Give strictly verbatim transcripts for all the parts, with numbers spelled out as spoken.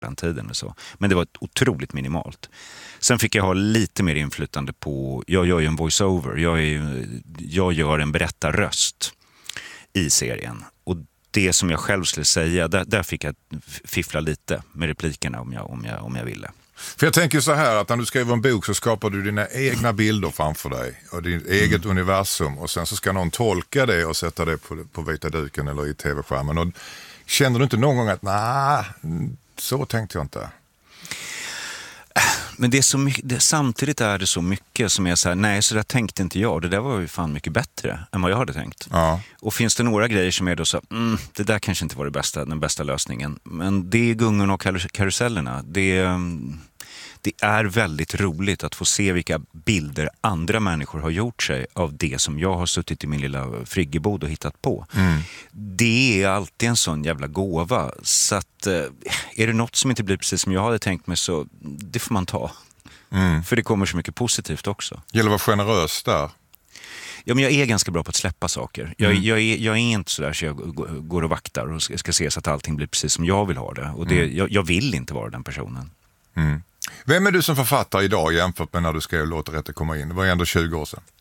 den tiden och så. Men det var otroligt minimalt. Sen fick jag ha lite mer inflytande på, jag gör ju en voiceover, jag, är ju, jag gör en berättarröst i serien. Och det som jag själv skulle säga, där, där fick jag fiffla lite med replikerna om jag, om jag, om jag ville. För jag tänker så här att när du skriver en bok så skapar du dina egna bilder framför dig och ditt mm. eget universum och sen så ska någon tolka det och sätta det på, på vita duken eller i tv-skärmen. Och känner du inte någon gång att nej, så tänkte jag inte? Men det är så mycket, det, samtidigt är det så mycket som jag säger, nej så där tänkte inte jag. Det där var ju fan mycket bättre än vad jag hade tänkt. Ja. Och finns det några grejer som är då så, mm, det där kanske inte var det bästa, den bästa lösningen. Men det är gungorna och karusellerna. Det, det är väldigt roligt att få se vilka bilder andra människor har gjort sig av det som jag har suttit i min lilla friggebod och hittat på. Mm. Det är alltid en sån jävla gåva. Så att är det något som inte blir precis som jag hade tänkt mig så det får man ta. Mm. För det kommer så mycket positivt också. Gäller att vara generös där. Ja, men jag är ganska bra på att släppa saker. Jag, mm. jag, är, jag är inte så där så jag går och vaktar och ska, ska se så att allting blir precis som jag vill ha det. Och det, mm. jag, jag vill inte vara den personen. Mm. Vem är du som författare idag jämfört med när du skrev Låt rätt komma in? Det var ändå tjugo år sedan.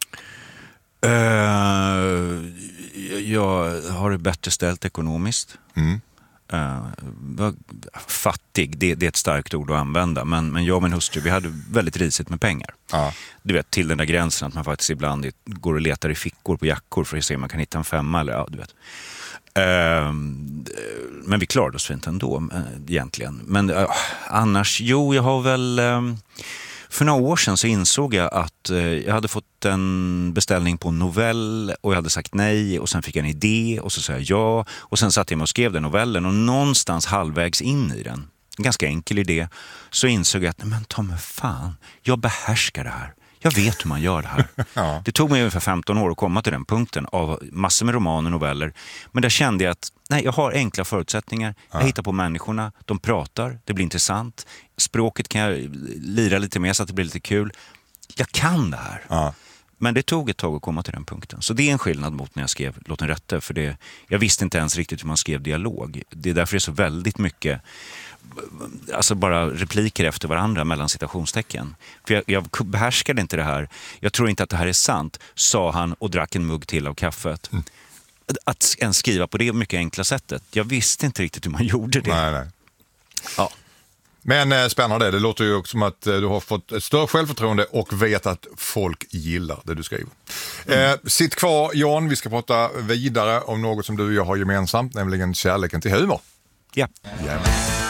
Uh, jag har det bättre ställt ekonomiskt. Mm. Uh, fattig, det, det är ett starkt ord att använda. Men, men jag och min hustru, vi hade väldigt risigt med pengar. Ja. Du vet, till den där gränsen att man faktiskt ibland går och letar i fickor på jackor för att se om man kan hitta en femma eller ja, du vet. Uh, men vi klarade oss fint ändå uh, egentligen. Men uh, annars, jo jag har väl uh, för några år sedan så insåg jag att uh, jag hade fått en beställning på en novell och jag hade sagt nej och sen fick jag en idé och så sa jag ja och sen satt jag med och skrev den novellen och någonstans halvvägs in i den, en ganska enkel idé, så insåg jag att men ta mig fan, jag behärskar det här. Jag vet hur man gör det här. Ja. Det tog mig ungefär femton år att komma till den punkten av massor med romaner och noveller. Men där kände jag att nej, jag har enkla förutsättningar. Ja. Jag hittar på människorna, de pratar, det blir intressant. Språket kan jag lira lite mer så att det blir lite kul. Jag kan det här. Ja. Men det tog ett tag att komma till den punkten. Så det är en skillnad mot när jag skrev Låt den rätte. För det, jag visste inte ens riktigt hur man skrev dialog. Det är därför det är så väldigt mycket, alltså bara repliker efter varandra mellan citationstecken. För jag, jag behärskade inte det här. Jag tror inte att det här är sant, sa han och drack en mugg till av kaffet. Mm. Att ens skriva på det mycket enkla sättet. Jag visste inte riktigt hur man gjorde det. Nej, nej. Ja. Men eh, spännande, det låter ju också som att eh, du har fått ett större självförtroende och vet att folk gillar det du skriver. Mm. Eh, sitt kvar Jan, vi ska prata vidare om något som du och jag har gemensamt, nämligen kärleken till humor. Ja. Yeah.